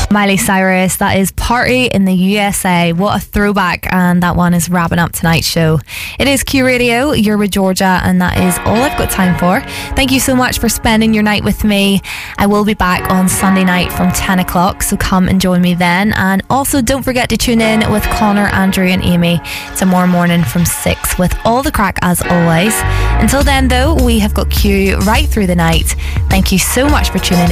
Miley Cyrus, that is Party in the USA. What a throwback, and that one is wrapping up tonight's show. It is Q Radio, you're with Georgia, and that is all I've got time for. Thank you so much for spending your night with me. I will be back on Sunday night from 10 o'clock, so come and join me then. And also don't forget to tune in with Connor, Andrew and Amy tomorrow morning from 6 with all the crack as always. Until then though, we have got Q right through the night. Thank you so much for tuning in.